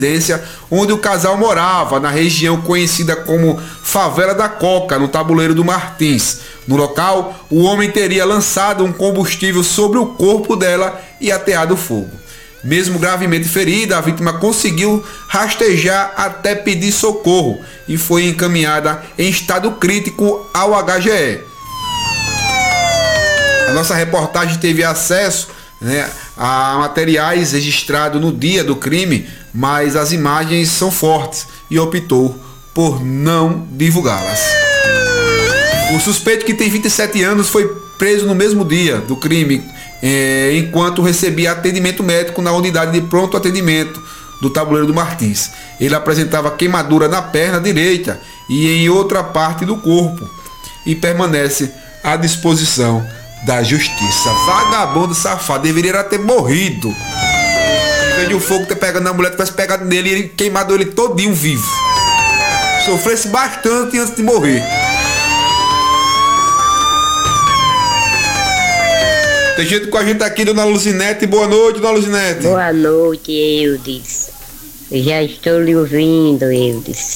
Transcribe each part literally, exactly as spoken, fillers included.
onde o casal morava, na região conhecida como Favela da Coca, no Tabuleiro do Martins. No local, o homem teria lançado um combustível sobre o corpo dela e ateado fogo. Mesmo gravemente ferida, a vítima conseguiu rastejar até pedir socorro e foi encaminhada em estado crítico ao H G E. A nossa reportagem teve acesso, né, a materiais registrados no dia do crime, mas as imagens são fortes e optou por não divulgá-las. O suspeito, que tem vinte e sete anos, foi preso no mesmo dia do crime, eh, enquanto recebia atendimento médico na unidade de pronto atendimento do Tabuleiro do Martins. Ele apresentava queimadura na perna direita e em outra parte do corpo e permanece à disposição da justiça. Vagabundo safado, deveria ter morrido. Em vez de o fogo ter pegado na mulher, tivesse pegado nele e ele queimado ele todinho vivo. Sofresse bastante antes de morrer. Tem gente com a gente aqui, dona Luzinete. Boa noite, dona Luzinete. Boa noite, Eudes. Eu já estou lhe ouvindo, Eudes.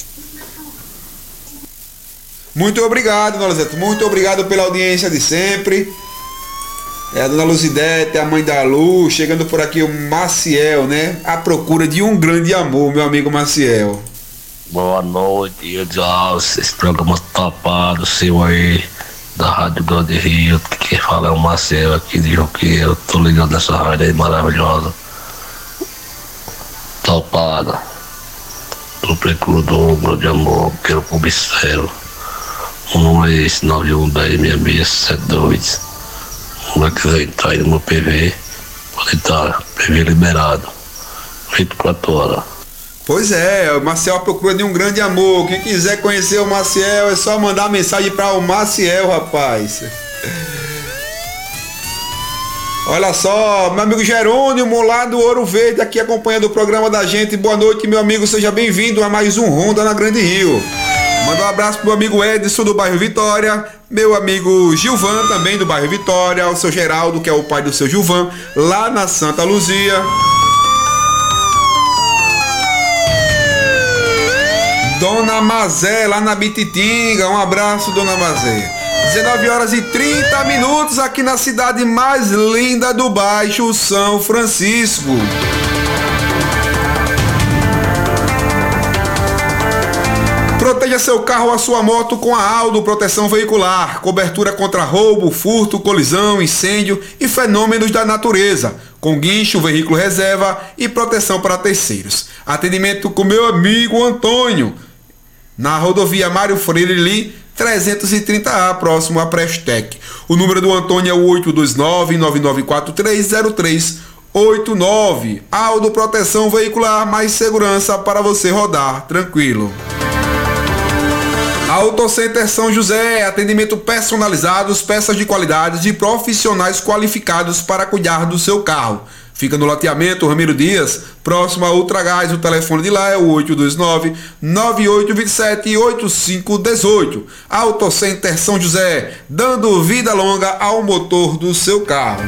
Muito obrigado, dona Luzinete. Muito obrigado pela audiência de sempre. É a dona Luzinete, a mãe da Lu. Chegando por aqui o Maciel, né? À procura de um grande amor, meu amigo Maciel. Boa noite, Eudes Alves. Esse programa tapado seu aí, da Rádio Grande Rio. Quem fala é o Marcelo aqui de Joqueiro. Eu tô ligado nessa rádio aí maravilhosa. Topada. Eu procuro do ombro de amor, quero observo. O número é esse, nove um um zero seis seis sete dois. Se você quiser entrar aí no meu P V, pode estar, P V liberado, vinte e quatro horas. Pois é, o Maciel procura de um grande amor. Quem quiser conhecer o Maciel é só mandar mensagem para o Maciel, rapaz. Olha só, meu amigo Jerônimo lá do Ouro Verde aqui acompanhando o programa da gente. Boa noite, meu amigo, seja bem-vindo a mais um Ronda na Grande Rio. Manda um abraço pro meu amigo Edson do bairro Vitória, meu amigo Gilvan também do bairro Vitória, o seu Geraldo, que é o pai do seu Gilvan, lá na Santa Luzia. Dona Mazé, lá na Bititinga, um abraço, Dona Mazé. dezenove horas e trinta minutos aqui na cidade mais linda do Baixo São Francisco. Proteja seu carro ou a sua moto com a Aldo Proteção Veicular. Cobertura contra roubo, furto, colisão, incêndio e fenômenos da natureza. Com guincho, veículo reserva e proteção para terceiros. Atendimento com meu amigo Antônio. Na rodovia Mário Freire Li, trezentos e trinta A, próximo à Prestec. O número do Antônio é o oito dois nove, nove nove quatro três, zero três oito nove. Aldo Proteção Veicular, mais segurança para você rodar tranquilo. Autocenter São José, atendimento personalizado, peças de qualidade e profissionais qualificados para cuidar do seu carro. Fica no loteamento Ramiro Dias, próximo a Ultragás. O telefone de lá é o oito dois nove, nove oito dois sete, oito cinco um oito. Autocenter São José, dando vida longa ao motor do seu carro.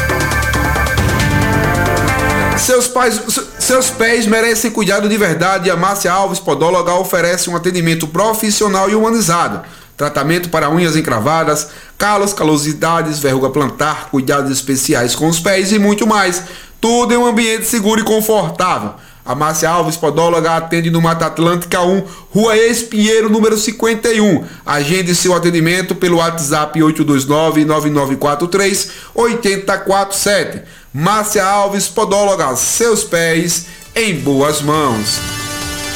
Seus, pais, seus pés merecem cuidado de verdade. A Márcia Alves Podóloga oferece um atendimento profissional e humanizado. Tratamento para unhas encravadas, calos, calosidades, verruga plantar, cuidados especiais com os pés e muito mais. Tudo em um ambiente seguro e confortável. A Márcia Alves Podóloga atende no Mata Atlântica um, Rua Espinheiro, número cinquenta e um. Agende seu atendimento pelo WhatsApp oito dois nove, nove nove quatro três, oito zero quatro sete. Márcia Alves Podóloga, seus pés em boas mãos.